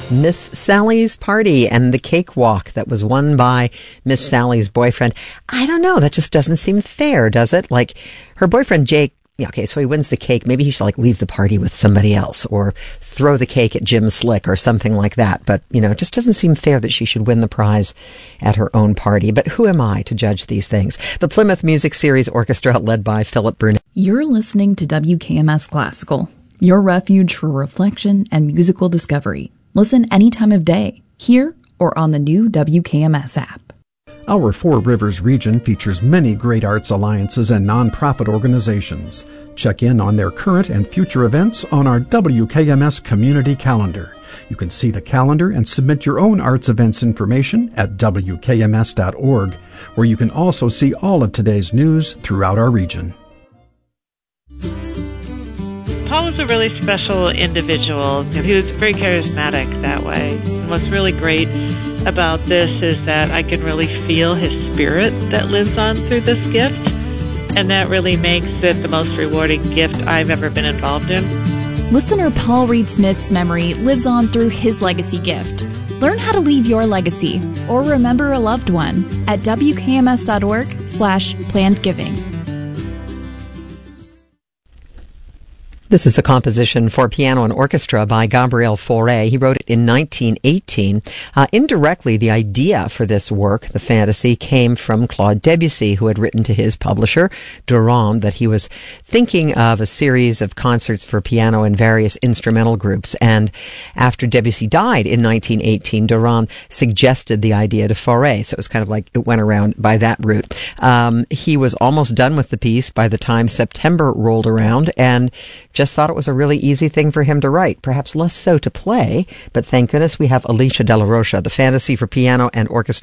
Miss Sally's Party and the cakewalk that was won by Miss Sally's boyfriend. I don't know. That just doesn't seem fair, does it? Like, her boyfriend, Jake, yeah, okay, so he wins the cake. Maybe he should, leave the party with somebody else or throw the cake at Jim Slick or something like that. But, it just doesn't seem fair that she should win the prize at her own party. But who am I to judge these things? The Plymouth Music Series Orchestra, led by Philip Brunet. You're listening to WKMS Classical, your refuge for reflection and musical discovery. Listen any time of day, here or on the new WKMS app. Our Four Rivers region features many great arts alliances and nonprofit organizations. Check in on their current and future events on our WKMS community calendar. You can see the calendar and submit your own arts events information at WKMS.org, where you can also see all of today's news throughout our region. Paul was a really special individual. He was very charismatic that way. And what's really great about this is that I can really feel his spirit that lives on through this gift, and that really makes it the most rewarding gift I've ever been involved in. Listener Paul Reed Smith's memory lives on through his legacy gift. Learn how to leave your legacy or remember a loved one at WKMS.org/plannedgiving. This is a composition for piano and orchestra by Gabriel Fauré. He wrote it in 1918. Indirectly, the idea for this work, the fantasy, came from Claude Debussy, who had written to his publisher, Durand, that he was thinking of a series of concerts for piano and various instrumental groups. And after Debussy died in 1918, Durand suggested the idea to Fauré. So it was kind of like it went around by that route. He was almost done with the piece by the time September rolled around, and just thought it was a really easy thing for him to write, perhaps less so to play, but thank goodness we have Alicia De La Rocha, the fantasy for piano and orchestra